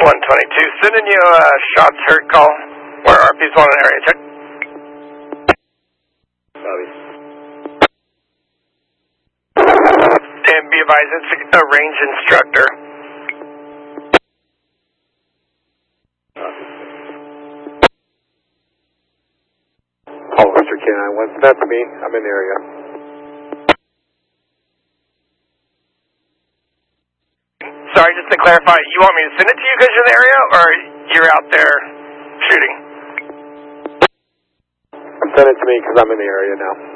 122, sending you a shots heard call. Where RP's on an area check. Copy. And be advised, it's a range instructor. Officer K91, that's me. I'm in the area. Sorry, just to clarify, you want me to send it to you because you're in the area, or you're out there shooting? Send it to me because I'm in the area now.